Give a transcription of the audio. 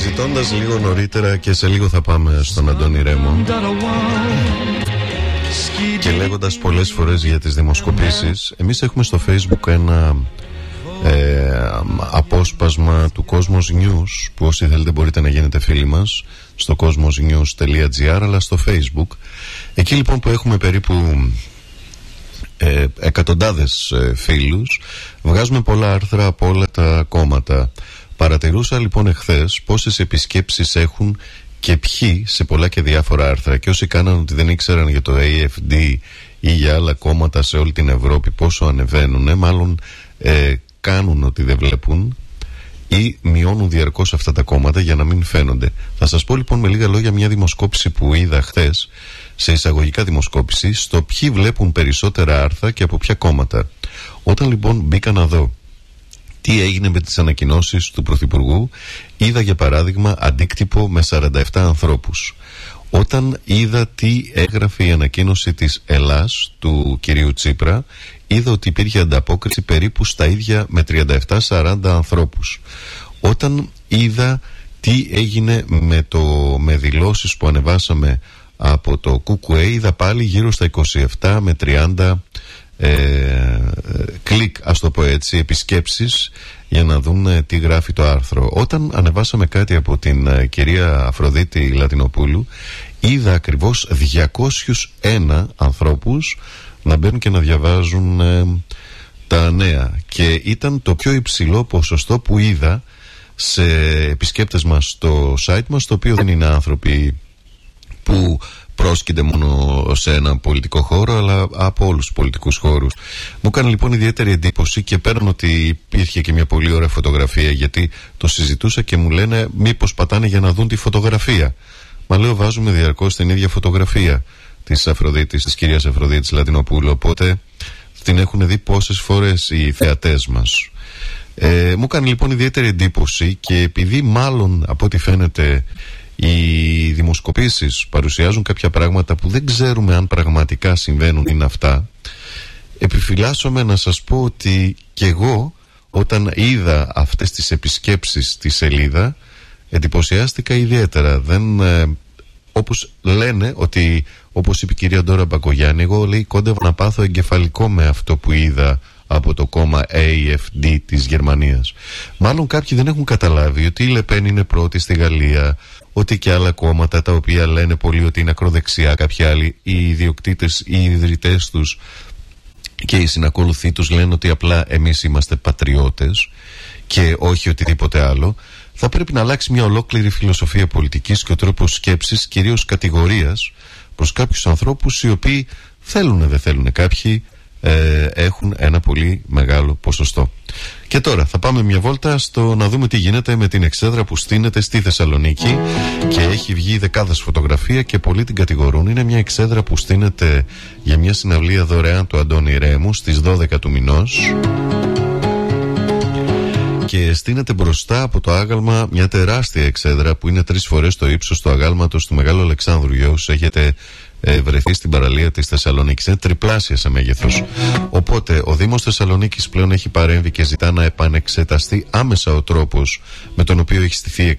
Συζητώντας λίγο νωρίτερα και σε λίγο θα πάμε στον Αντώνη Ρέμο και λέγοντας πολλές φορές για τις δημοσκοπήσεις, εμείς έχουμε στο Facebook ένα απόσπασμα του Cosmos News που όσοι θέλετε μπορείτε να γίνετε φίλοι μας στο cosmosnews.gr, αλλά στο Facebook εκεί λοιπόν που έχουμε περίπου εκατοντάδες φίλους, βγάζουμε πολλά άρθρα από όλα τα κόμματα. Παρατηρούσα λοιπόν εχθές πόσες επισκέψεις έχουν και ποιοι σε πολλά και διάφορα άρθρα, και όσοι κάναν ότι δεν ήξεραν για το AFD ή για άλλα κόμματα σε όλη την Ευρώπη πόσο ανεβαίνουν, μάλλον κάνουν ότι δεν βλέπουν ή μειώνουν διαρκώς αυτά τα κόμματα για να μην φαίνονται. Θα σας πω λοιπόν με λίγα λόγια μια δημοσκόπηση που είδα χθες, σε εισαγωγικά δημοσκόπηση, στο ποιοι βλέπουν περισσότερα άρθρα και από ποια κόμματα. Όταν λοιπόν μπήκα να δω τι έγινε με τις ανακοινώσεις του Πρωθυπουργού, είδα για παράδειγμα αντίκτυπο με 47 ανθρώπους. Όταν είδα τι έγραφε η ανακοίνωση της Ελλάς του κυρίου Τσίπρα, είδα ότι υπήρχε ανταπόκριση περίπου στα ίδια με 37-40 ανθρώπους. Όταν είδα τι έγινε με δηλώσεις που ανεβάσαμε από το ΚΚΕ, είδα πάλι γύρω στα 27 με 30 κλικ, ας το πω έτσι, επισκέψεις για να δουν τι γράφει το άρθρο. Όταν ανεβάσαμε κάτι από την κυρία Αφροδίτη Λατινοπούλου, είδα ακριβώς 201 ανθρώπους να μπαίνουν και να διαβάζουν τα νέα, και ήταν το πιο υψηλό ποσοστό που είδα σε επισκέπτες μας στο site μας, το οποίο δεν είναι άνθρωποι που πρόσκειται μόνο σε ένα πολιτικό χώρο, αλλά από όλους τους πολιτικούς χώρους. Μου έκανε λοιπόν ιδιαίτερη εντύπωση, και πέραν ότι υπήρχε και μια πολύ ωραία φωτογραφία, γιατί το συζητούσα και μου λένε μήπως πατάνε για να δουν τη φωτογραφία. Μα λέω, βάζουμε διαρκώς την ίδια φωτογραφία της Αφροδίτης, της κυρίας Αφροδίτης Λατινοπούλου, οπότε την έχουν δει πόσες φορές οι θεατές μας. Μου έκανε λοιπόν ιδιαίτερη εντύπωση, και επειδή μάλλον από ό,τι φαίνεται οι δημοσκοπήσεις παρουσιάζουν κάποια πράγματα που δεν ξέρουμε αν πραγματικά συμβαίνουν, είναι αυτά, επιφυλάσσομαι να σας πω ότι και εγώ όταν είδα αυτές τις επισκέψεις στη σελίδα εντυπωσιάστηκα ιδιαίτερα. Όπως λένε ότι, όπως είπε η κυρία Ντόρα Μπακογιάννη, εγώ λέει κόντευα να πάθω εγκεφαλικό με αυτό που είδα από το κόμμα AFD της Γερμανίας. Μάλλον κάποιοι δεν έχουν καταλάβει ότι η Λεπέν είναι πρώτη στη Γαλλία, ότι και άλλα κόμματα τα οποία λένε πολύ ότι είναι ακροδεξιά, κάποιοι άλλοι, οι ιδιοκτήτες, οι ιδρυτές τους και οι συνακολουθοί τους λένε ότι απλά εμείς είμαστε πατριώτες και όχι οτιδήποτε άλλο. Θα πρέπει να αλλάξει μια ολόκληρη φιλοσοφία πολιτικής και ο τρόπος σκέψης, κυρίως κατηγορίας, προς κάποιους ανθρώπους οι οποίοι θέλουν δεν θέλουν. Κάποιοι έχουν ένα πολύ μεγάλο ποσοστό. Και τώρα θα πάμε μια βόλτα στο να δούμε τι γίνεται με την εξέδρα που στείνεται στη Θεσσαλονίκη, και έχει βγει δεκάδες φωτογραφία και πολλοί την κατηγορούν. Είναι μια εξέδρα που στείνεται για μια συναυλία δωρεάν του Αντώνη Ρέμου στις 12 του μηνός, και στείνεται μπροστά από το άγαλμα μια τεράστια εξέδρα που είναι 3 φορές το ύψος του αγάλματος του Μεγάλου Αλεξάνδρου. Για όσους έχετε βρεθεί στην παραλία της Θεσσαλονίκης, είναι τριπλάσια σε μέγεθος. Οπότε ο Δήμος Θεσσαλονίκης πλέον έχει παρέμβει και ζητά να επανεξεταστεί άμεσα ο τρόπος με τον οποίο έχει στηθεί η